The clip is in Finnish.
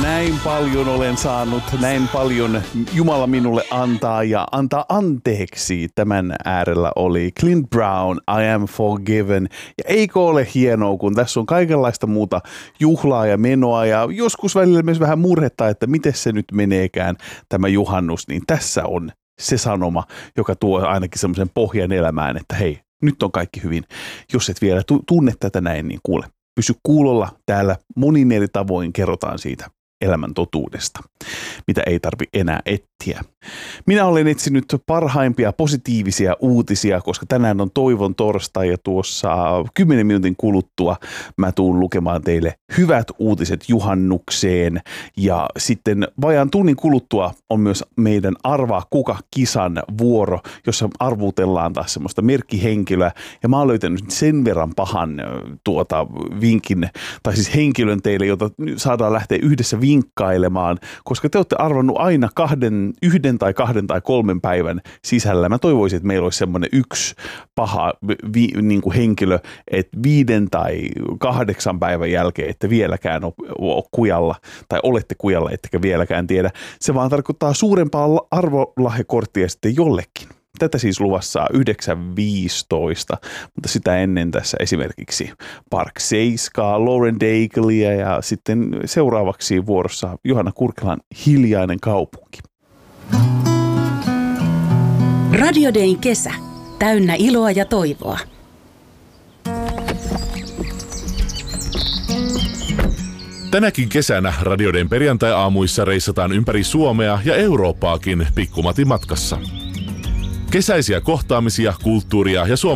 Näin paljon olen saanut, näin paljon Jumala minulle antaa ja antaa anteeksi. Tämän äärellä oli Clint Brown, I Am Forgiven. Ja eikö ole hienoa, kun tässä on kaikenlaista muuta juhlaa ja menoa ja joskus välillä myös vähän murhetta, että miten se nyt meneekään tämä juhannus, niin tässä on se sanoma, joka tuo ainakin semmoisen pohjan elämään, että hei, nyt on kaikki hyvin. Jos et vielä tunne tätä näin, niin kuule, pysy kuulolla. Täällä monin eri tavoin kerrotaan siitä elämän totuudesta, mitä ei tarvi enää etsiä. Minä olen etsinyt parhaimpia positiivisia uutisia, koska tänään on toivon torstai ja tuossa 10 minuutin kuluttua mä tuun lukemaan teille hyvät uutiset juhannukseen ja sitten vajaan tunnin kuluttua on myös meidän Arvaa kuka-kisan vuoro, jossa arvuutellaan taas semmoista merkkihenkilöä ja mä oon löytänyt sen verran pahan vinkin, tai siis henkilön teille, jota saadaan lähteä yhdessä vinkkailemaan, koska te olette arvannut aina yhden tai 2 tai 3 päivän sisällä. Mä toivoisin, että meillä olisi semmoinen yksi paha niin kuin henkilö, että 5 tai 8 päivän jälkeen, että vieläkään ole kujalla tai olette kujalla, ettekä vieläkään tiedä. Se vaan tarkoittaa suurempaa arvolahjakorttia sitten jollekin. Tätä siis luvassa 9.15, mutta sitä ennen tässä esimerkiksi Park Seiskaa, Lauren Daigleya ja sitten seuraavaksi vuorossa Johanna Kurkelan Hiljainen kaupunki. Radio Dayn kesä. Täynnä iloa ja toivoa. Tänäkin kesänä Radio Dayn perjantai-aamuissa reissataan ympäri Suomea ja Eurooppaakin Pikkumatin matkassa. Kesäisiä kohtaamisia, kulttuuria ja